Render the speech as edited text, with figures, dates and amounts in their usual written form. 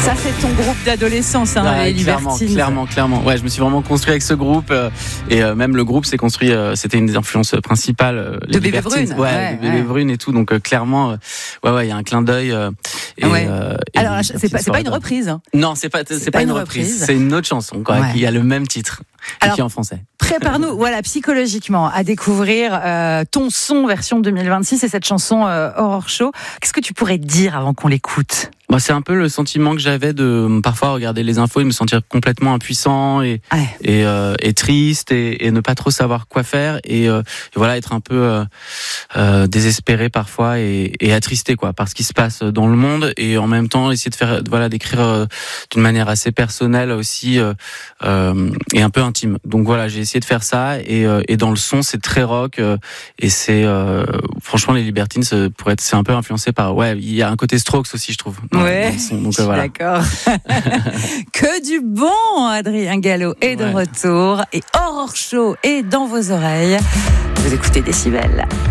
Ça, c'est ton groupe d'adolescence, les Libertines. Clairement. Ouais, je me suis vraiment construit avec ce groupe et même le groupe s'est construit. C'était une des influences principales. De Bébé Brune. Ouais, de Bébé Brune et tout. Donc clairement, il y a un clin d'œil. Alors, c'est pas une reprise. Non, c'est pas une reprise. C'est une autre chanson qui a le même titre. Et qui est en français. Prépare-nous, psychologiquement, à découvrir ton son version 2026 et cette chanson Horror Show. Qu'est-ce que tu pourrais dire avant qu'on l'écoute ? C'est un peu le sentiment que j'avais de parfois regarder les infos et me sentir complètement impuissant et triste et ne pas trop savoir quoi faire et être un peu désespéré parfois et attristé par ce qui se passe dans le monde et en même temps essayer de faire d'écrire d'une manière assez personnelle aussi et un peu intime. Donc j'ai essayé de faire ça et dans le son c'est très rock et c'est franchement les Libertines c'est un peu influencé par il y a un côté Strokes aussi je trouve. Ouais, d'accord. Que du bon, Adrien Gallo est de retour et Horror Show est dans vos oreilles. Vous écoutez Décibel.